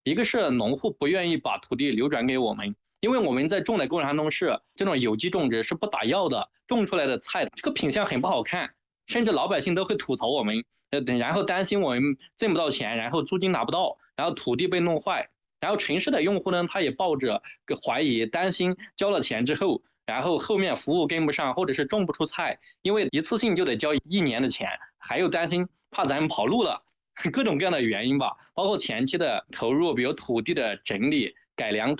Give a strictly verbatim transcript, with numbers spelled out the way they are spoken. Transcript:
一个是农户不愿意把土地流转给我们，因为我们在种的过程当中是这种有机种植，是不打药的，种出来的菜这个品相很不好看，甚至老百姓都会吐槽我们，呃，然后担心我们挣不到钱，然后租金拿不到，然后土地被弄坏。然后城市的用户呢，他也抱着个怀疑、担心，交了钱之后，然后后面服务跟不上，或者是种不出菜，因为一次性就得交一年的钱，还有担心怕咱们跑路了，各种各样的原因吧，包括前期的投入，比如土地的整理、改良